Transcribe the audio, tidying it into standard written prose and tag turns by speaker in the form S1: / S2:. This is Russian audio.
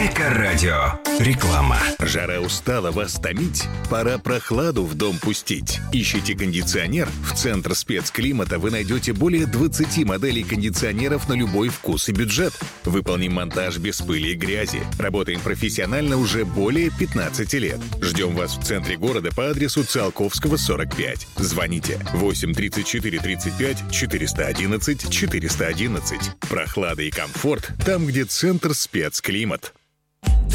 S1: Эко-радио. Реклама.
S2: Жара устала вас томить? Пора прохладу в дом пустить. Ищите кондиционер? В Центр спецклимата вы найдете более 20 моделей кондиционеров на любой вкус и бюджет. Выполним монтаж без пыли и грязи. Работаем профессионально уже более 15 лет. Ждем вас в центре города по адресу Циолковского, 45. Звоните 8 34 35 411 411. Прохлада и комфорт там, где Центр спецклимат.